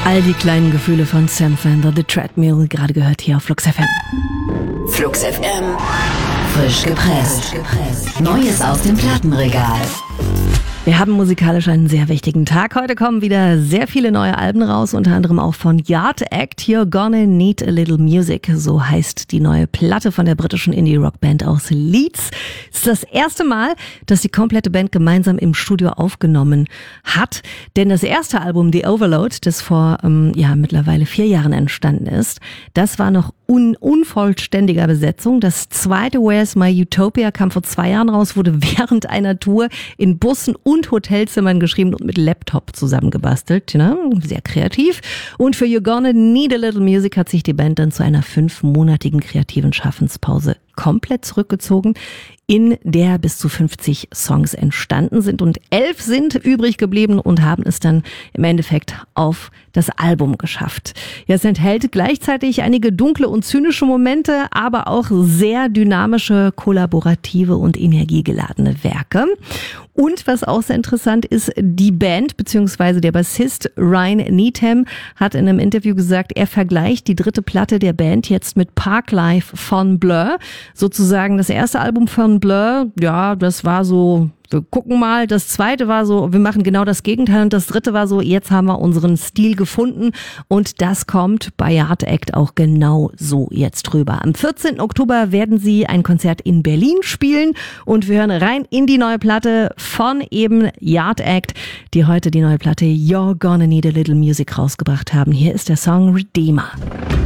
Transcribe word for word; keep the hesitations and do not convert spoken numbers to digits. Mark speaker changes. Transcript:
Speaker 1: All die kleinen Gefühle von Sam Fender, The Treadmill, gerade gehört hier auf Flux F M.
Speaker 2: Flux F M. Frisch gepresst. Neues aus dem Plattenregal.
Speaker 1: Wir haben musikalisch einen sehr wichtigen Tag. Heute kommen wieder sehr viele neue Alben raus, unter anderem auch von Yard Act. You're Gonna Need a Little Music, so heißt die neue Platte von der britischen Indie-Rock-Band aus Leeds. Es ist das erste Mal, dass die komplette Band gemeinsam im Studio aufgenommen hat. Denn das erste Album, The Overload, das vor ähm, ja mittlerweile vier Jahren entstanden ist, das war noch un- unvollständiger Besetzung. Das zweite, Where's My Utopia, kam vor zwei Jahren raus, wurde während einer Tour in Bussen und Hotelzimmern geschrieben und mit Laptop zusammengebastelt. Ne? Sehr kreativ. Und für You're Gonna Need a Little Music hat sich die Band dann zu einer fünfmonatigen kreativen Schaffenspause komplett zurückgezogen, in der bis zu fünfzig Songs entstanden sind und elf sind übrig geblieben und haben es dann im Endeffekt auf das Album geschafft. Ja, es enthält gleichzeitig einige dunkle und zynische Momente, aber auch sehr dynamische, kollaborative und energiegeladene Werke. Und was auch sehr interessant ist, die Band bzw. der Bassist Ryan Needham hat in einem Interview gesagt, er vergleicht die dritte Platte der Band jetzt mit Parklife von Blur. Sozusagen das erste Album von Blur, ja, das war so, wir gucken mal. Das zweite war so, wir machen genau das Gegenteil. Und das dritte war so, jetzt haben wir unseren Stil gefunden. Und das kommt bei Yard Act auch genau so jetzt rüber. Am vierzehnten Oktober werden sie ein Konzert in Berlin spielen. Und wir hören rein in die neue Platte von eben Yard Act, die heute die neue Platte You're Gonna Need a Little Music rausgebracht haben. Hier ist der Song Redeemer.